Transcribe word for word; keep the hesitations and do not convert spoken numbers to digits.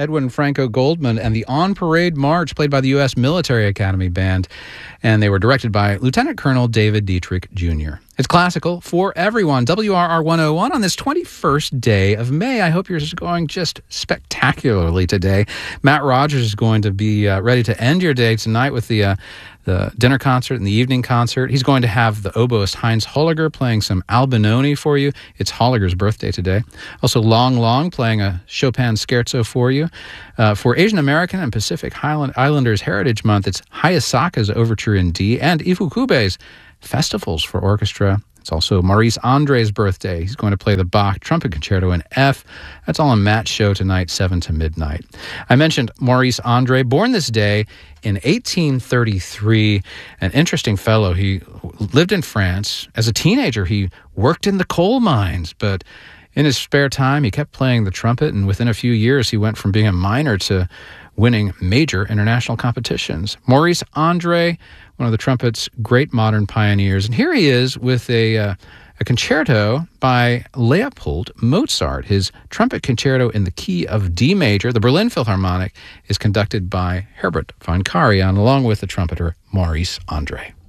Edwin Franco Goldman and the On Parade March, played by the U S Military Academy Band, and they were directed by Lieutenant Colonel David Dietrich Junior It's classical for everyone. W R R one oh one on this twenty-first day of May. I hope you're just going just spectacularly today. Matt Rogers is going to be uh, ready to end your day tonight with the uh, the dinner concert and the evening concert. He's going to have the oboist Heinz Holliger playing some Albinoni for you. It's Holliger's birthday today. Also, Long Long playing a Chopin scherzo for you. Uh, for Asian American and Pacific Highland Islanders Heritage Month, it's Hayasaka's Overture in D and Ifukube's Festivals for Orchestra. It's also Maurice André's birthday. He's going to play the Bach Trumpet Concerto in F. That's all on Matt's show tonight, seven to midnight. I mentioned Maurice André, born this day in eighteen thirty-three, an interesting fellow. He lived in France. As a teenager, he worked in the coal mines, but in his spare time, he kept playing the trumpet, and within a few years, he went from being a minor to winning major international competitions. Maurice André, one of the trumpet's great modern pioneers. And here he is with a, uh, a concerto by Leopold Mozart. His trumpet concerto in the key of D major. The Berlin Philharmonic is conducted by Herbert von Karajan, along with the trumpeter Maurice André.